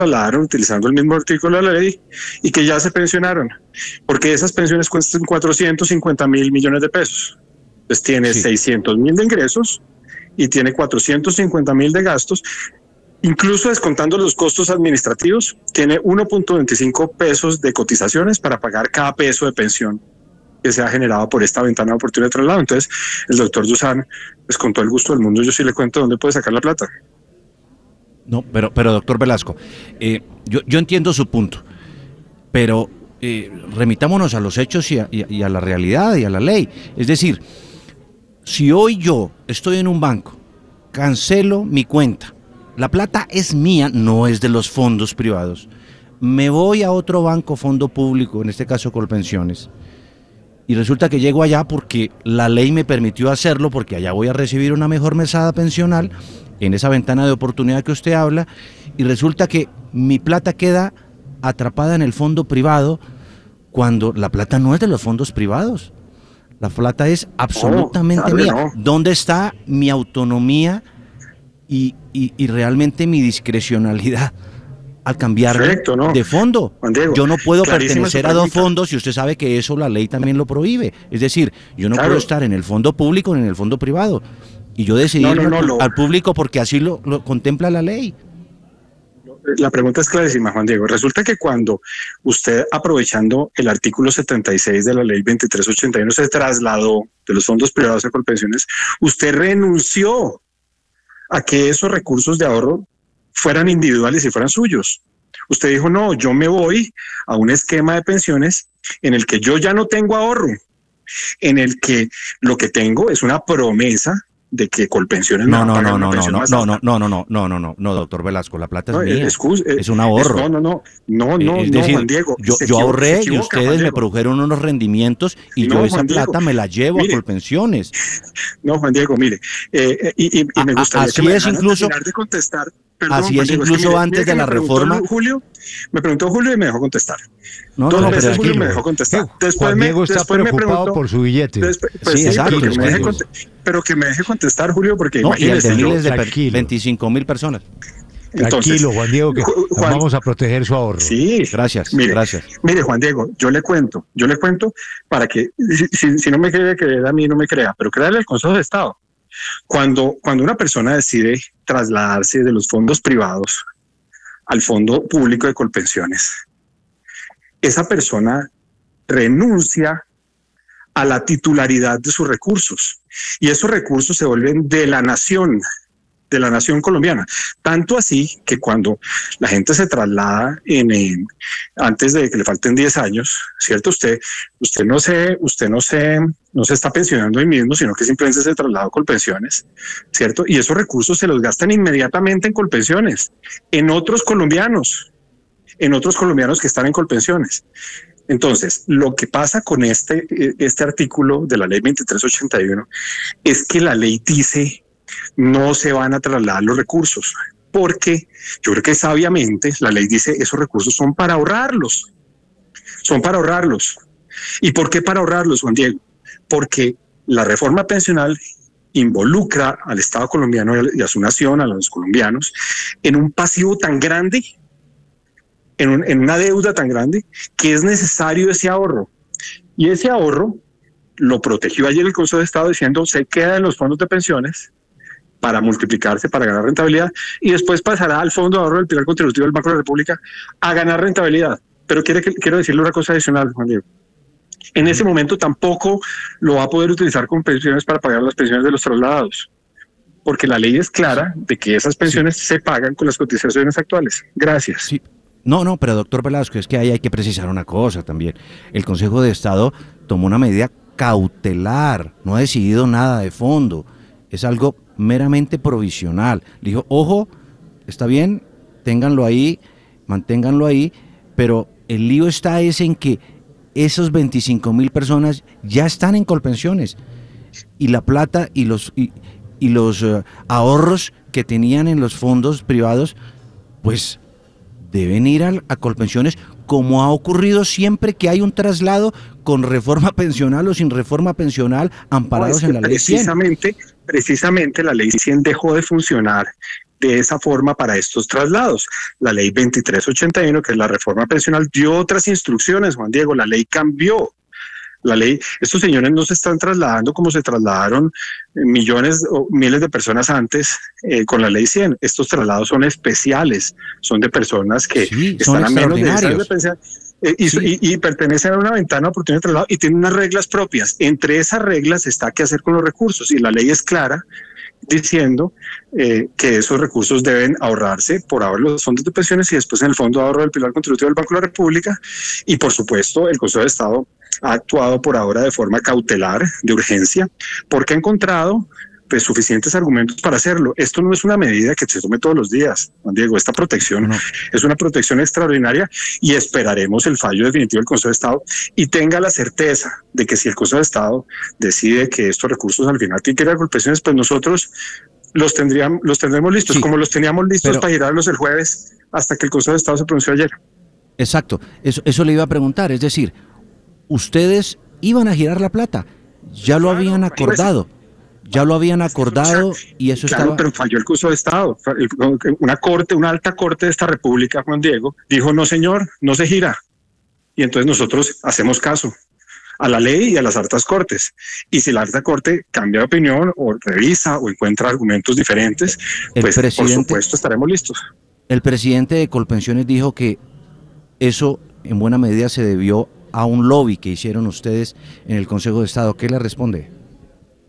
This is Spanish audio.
trasladaron utilizando el mismo artículo de la ley y que ya se pensionaron, porque esas pensiones cuestan 450.000 millones de pesos. Entonces tiene 600.000 de ingresos y tiene 450.000 de gastos. Incluso descontando los costos administrativos, tiene 1.25 pesos de cotizaciones para pagar cada peso de pensión que se ha generado por esta ventana de oportunidad de traslado. Entonces, el doctor Dusan, pues con todo el gusto del mundo, yo sí le cuento dónde puede sacar la plata. No, pero doctor Velasco, yo entiendo su punto, pero remitámonos a los hechos y a la realidad y a la ley. Es decir, si hoy yo estoy en un banco, cancelo mi cuenta, la plata es mía, no es de los fondos privados. Me voy a otro banco, fondo público, en este caso Colpensiones, y resulta que llego allá porque la ley me permitió hacerlo, porque allá voy a recibir una mejor mesada pensional, en esa ventana de oportunidad que usted habla, y resulta que mi plata queda atrapada en el fondo privado, cuando la plata no es de los fondos privados. La plata es absolutamente mía. No. ¿Dónde está mi autonomía y realmente mi discrecionalidad al cambiar de fondo? Diego, yo no puedo pertenecer a dos fondos y usted sabe que eso la ley también lo prohíbe. Es decir, yo no puedo estar en el fondo público ni en el fondo privado. Y yo decidí irme al público porque así lo contempla la ley. La pregunta es clarísima, Juan Diego. Resulta que cuando usted, aprovechando el artículo 76 de la ley 2381, se trasladó de los fondos privados a Colpensiones, usted renunció a que esos recursos de ahorro fueran individuales y fueran suyos. Usted dijo, no, yo me voy a un esquema de pensiones en el que yo ya no tengo ahorro, en el que lo que tengo es una promesa de que Colpensiones me va a pagar una pensión más alta. No, doctor Velasco, la plata es mía, es un ahorro. Es decir, Juan Diego, yo ahorré y ustedes me produjeron unos rendimientos y yo esa plata me la llevo a Colpensiones. No, Juan Diego, mire, y me gustaría que me dejaran terminar de contestar. Perdón, así es, incluso antes de la reforma. Me preguntó Julio y me dejó contestar. Dos veces Julio me dejó contestar. Juan Diego está preocupado por su billete. Sí, exacto. Pero que me deje contestar, Julio, porque imagínese. Y el de miles de 25.000 personas. Tranquilo, Juan Diego, que vamos a proteger su ahorro. Sí, gracias. Mire, Juan Diego, yo le cuento para que, si no me quiere creer a mí, no me crea, pero créale al Consejo de Estado. Cuando una persona decide trasladarse de los fondos privados al fondo público de Colpensiones, esa persona renuncia a la titularidad de sus recursos y esos recursos se vuelven de la nación colombiana. Tanto así que cuando la gente se traslada antes de que le falten 10 años, ¿cierto? Usted no se está pensionando hoy mismo, sino que simplemente se traslada a Colpensiones, ¿cierto? Y esos recursos se los gastan inmediatamente en Colpensiones, en otros colombianos que están en Colpensiones. Entonces, lo que pasa con este artículo de la ley 2381 es que la ley dice no se van a trasladar los recursos, porque yo creo que sabiamente la ley dice esos recursos son para ahorrarlos. ¿Y por qué para ahorrarlos, Juan Diego? Porque la reforma pensional involucra al Estado colombiano y a su nación, a los colombianos, en un pasivo tan grande, en una deuda tan grande, que es necesario ese ahorro. Y ese ahorro lo protegió ayer el Consejo de Estado diciendo se queda en los fondos de pensiones para multiplicarse, para ganar rentabilidad, y después pasará al Fondo de Ahorro del Pilar Contributivo del Banco de la República a ganar rentabilidad. Pero quiero decirle una cosa adicional, Juan Diego. En ese momento tampoco lo va a poder utilizar con pensiones para pagar las pensiones de los trasladados, porque la ley es clara de que esas pensiones se pagan con las cotizaciones actuales. Gracias. Sí. No, pero doctor Velasco, es que ahí hay que precisar una cosa también. El Consejo de Estado tomó una medida cautelar, no ha decidido nada de fondo, es algo meramente provisional. Le dijo, ojo, está bien, ténganlo ahí, manténganlo ahí, pero el lío está en que esos 25.000 personas ya están en Colpensiones y la plata y los ahorros que tenían en los fondos privados, pues deben ir a Colpensiones, como ha ocurrido siempre que hay un traslado con reforma pensional o sin reforma pensional amparados en la ley 100. Precisamente la ley 100 dejó de funcionar de esa forma para estos traslados. La ley 2381, que es la reforma pensional, dio otras instrucciones, Juan Diego, la ley cambió. La ley, estos señores no se están trasladando como se trasladaron millones o miles de personas antes con la ley 100. Estos traslados son especiales, son de personas que están a menos de 10 años de pensión y pertenecen a una ventana de oportunidad de traslado y tienen unas reglas propias. Entre esas reglas está qué hacer con los recursos y la ley es clara diciendo que esos recursos deben ahorrarse por ahora en los fondos de pensiones y después en el Fondo de Ahorro del Pilar Contributivo del Banco de la República y por supuesto el Consejo de Estado ha actuado por ahora de forma cautelar, de urgencia, porque ha encontrado pues, suficientes argumentos para hacerlo. Esto no es una medida que se tome todos los días, Juan Diego. Esta protección es una protección extraordinaria y esperaremos el fallo definitivo del Consejo de Estado y tenga la certeza de que si el Consejo de Estado decide que estos recursos al final tienen que ir a pensiones, pues nosotros los tendremos listos, como los teníamos listos para girarlos el jueves hasta que el Consejo de Estado se pronunció ayer. Exacto, eso le iba a preguntar, es decir, ustedes iban a girar la plata, ya lo habían acordado. Ya lo habían acordado y eso claro, pero falló el Consejo de Estado. Una alta corte de esta república, Juan Diego, dijo, no señor, no se gira. Y entonces nosotros hacemos caso a la ley y a las altas cortes. Y si la alta corte cambia de opinión o revisa o encuentra argumentos diferentes, pues por supuesto estaremos listos. El presidente de Colpensiones dijo que eso en buena medida se debió a un lobby que hicieron ustedes en el Consejo de Estado. ¿Qué le responde?